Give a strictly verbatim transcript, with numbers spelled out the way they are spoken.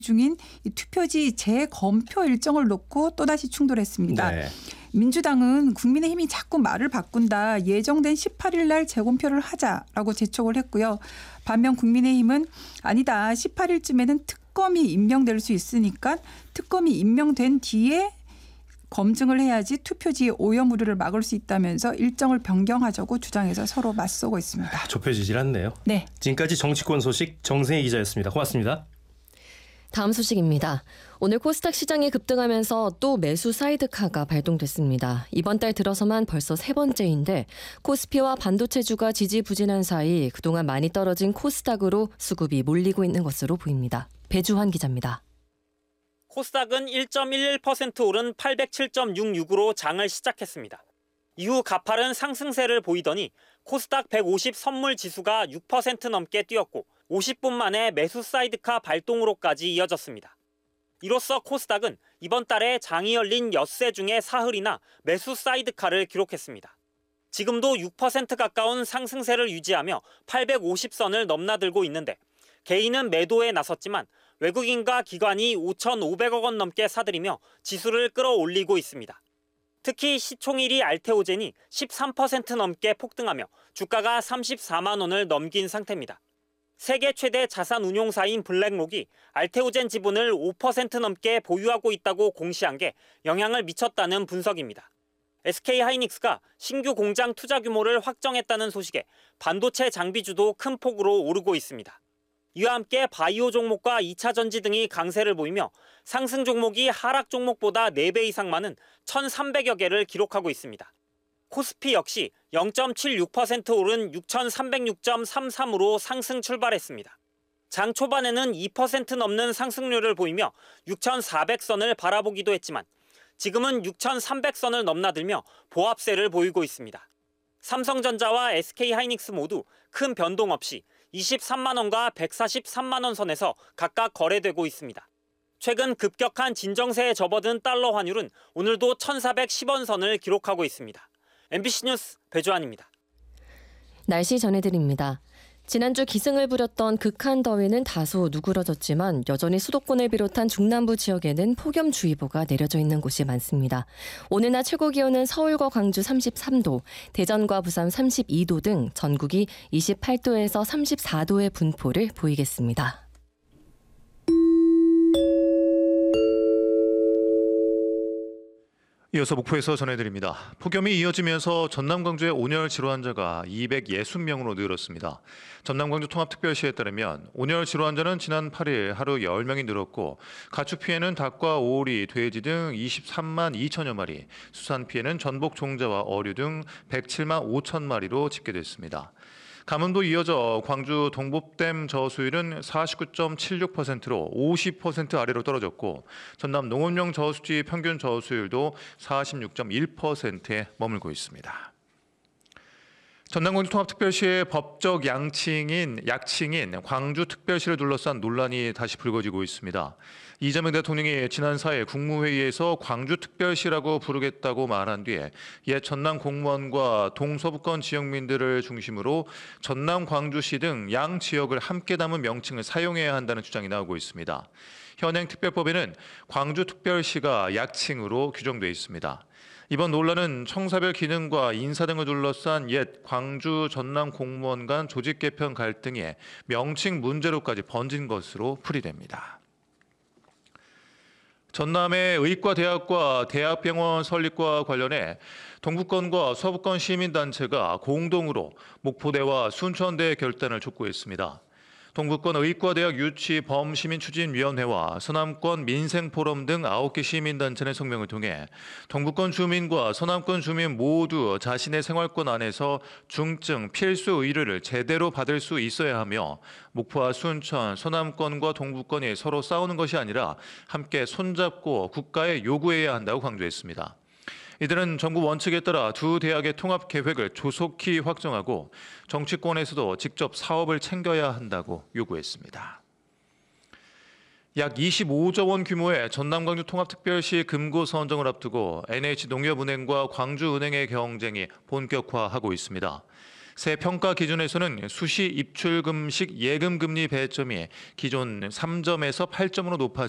중인 이 투표지 재검표 일정을 놓고 또다시 충돌했습니다. 네. 민주당은 국민의힘이 자꾸 말을 바꾼다. 예정된 십팔 일 날 재검표를 하자라고 재촉을 했고요. 반면 국민의힘은 아니다. 십팔 일쯤에는 특검이 임명될 수 있으니까 특검이 임명된 뒤에 검증을 해야지 투표지 오염 우려를 막을 수 있다면서 일정을 변경하자고 주장해서 서로 맞서고 있습니다. 아, 좁혀지질 않네요. 네. 지금까지 정치권 소식 정세희 기자였습니다. 고맙습니다. 다음 소식입니다. 오늘 코스닥 시장이 급등하면서 또 매수 사이드카가 발동됐습니다. 이번 달 들어서만 벌써 세 번째인데 코스피와 반도체주가 지지부진한 사이 그동안 많이 떨어진 코스닥으로 수급이 몰리고 있는 것으로 보입니다. 배주환 기자입니다. 코스닥은 일 점 일일 퍼센트 오른 팔백칠 점 육육으로 장을 시작했습니다. 이후 가파른 상승세를 보이더니 코스닥 백오십 선물 지수가 육 퍼센트 넘게 뛰었고 오십 분 만에 매수 사이드카 발동으로까지 이어졌습니다. 이로써 코스닥은 이번 달에 장이 열린 엿새 중에 사흘이나 매수 사이드카를 기록했습니다. 지금도 육 퍼센트 가까운 상승세를 유지하며 팔백오십 선을 넘나들고 있는데 개인은 매도에 나섰지만 외국인과 기관이 오천오백억 원 넘게 사들이며 지수를 끌어올리고 있습니다. 특히 시총일 알테오젠이 십삼 퍼센트 넘게 폭등하며 주가가 삼십사만 원을 넘긴 상태입니다. 세계 최대 자산 운용사인 블랙록이 알테오젠 지분을 오 퍼센트 넘게 보유하고 있다고 공시한 게 영향을 미쳤다는 분석입니다. 에스케이하이닉스가 신규 공장 투자 규모를 확정했다는 소식에 반도체 장비주도 큰 폭으로 오르고 있습니다. 이와 함께 바이오 종목과 이 차 전지 등이 강세를 보이며 상승 종목이 하락 종목보다 네 배 이상 많은 천삼백여 개를 기록하고 있습니다. 코스피 역시 영 점 칠육 퍼센트 오른 육천삼백육 점 삼삼으로 상승 출발했습니다. 장 초반에는 이 퍼센트 넘는 상승률을 보이며 육천사백 선을 바라보기도 했지만 지금은 육천삼백 선을 넘나들며 보합세를 보이고 있습니다. 삼성전자와 에스케이하이닉스 모두 큰 변동 없이 이십삼만 원과 백사십삼만 원 선에서 각각 거래되고 있습니다. 최근 급격한 진정세에 접어든 달러 환율은 오늘도 천사백십 원 선을 기록하고 있습니다. 엠비씨 뉴스 배주환입니다. 날씨 전해드립니다. 지난주 기승을 부렸던 극한 더위는 다소 누그러졌지만 여전히 수도권을 비롯한 중남부 지역에는 폭염주의보가 내려져 있는 곳이 많습니다. 오늘 낮 최고 기온은 서울과 광주 삼십삼 도, 대전과 부산 삼십이 도 등 전국이 이십팔 도에서 삼십사 도의 분포를 보이겠습니다. 이어서 목포에서 전해드립니다. 폭염이 이어지면서 전남 광주의 온열 질환 환자가 이백육십 명으로 늘었습니다. 전남 광주 통합특별시에 따르면 온열 질환 환자는 지난 팔 일 하루 열 명이 늘었고 가축 피해는 닭과 오리, 돼지 등 이십삼만 이천여 마리, 수산 피해는 전복 종자와 어류 등 백칠만 오천 마리로 집계됐습니다. 가뭄도 이어져 광주 동복댐 저수율은 사십구 점 칠육 퍼센트로 오십 퍼센트 아래로 떨어졌고 전남 농업용 저수지 평균 저수율도 사십육 점 일 퍼센트에 머물고 있습니다. 전남 광주 통합특별시의 법적 양칭인 약칭인 광주특별시를 둘러싼 논란이 다시 불거지고 있습니다. 이재명 대통령이 지난 사 일 국무회의에서 광주특별시라고 부르겠다고 말한 뒤에 옛 전남 공무원과 동서부권 지역민들을 중심으로 전남 광주시 등 양 지역을 함께 담은 명칭을 사용해야 한다는 주장이 나오고 있습니다. 현행 특별법에는 광주특별시가 약칭으로 규정돼 있습니다. 이번 논란은 청사별 기능과 인사 등을 둘러싼 옛 광주 전남 공무원 간 조직 개편 갈등에 명칭 문제로까지 번진 것으로 풀이됩니다. 전남의 의과대학과 대학병원 설립과 관련해 동부권과 서부권 시민단체가 공동으로 목포대와 순천대의 결단을 촉구했습니다. 동부권 의과대학 유치 범시민추진위원회와 서남권 민생포럼 등 아홉 개 시민단체는 성명을 통해 동부권 주민과 서남권 주민 모두 자신의 생활권 안에서 중증 필수 의료를 제대로 받을 수 있어야 하며 목포와 순천, 서남권과 동부권이 서로 싸우는 것이 아니라 함께 손잡고 국가에 요구해야 한다고 강조했습니다. 이들은 정부 원칙에 따라 두 대학의 통합 계획을 조속히 확정하고 정치권에서도 직접 사업을 챙겨야 한다고 요구했습니다. 약 이십오조 원 규모의 전남 광주 통합특별시 금고 선정을 앞두고 엔에이치농협은행과 광주은행의 경쟁이 본격화하고 있습니다. 새 평가 기준에서는 수시 입출금식 예금 금리 배점이 기존 삼 점에서 팔 점으로 높아지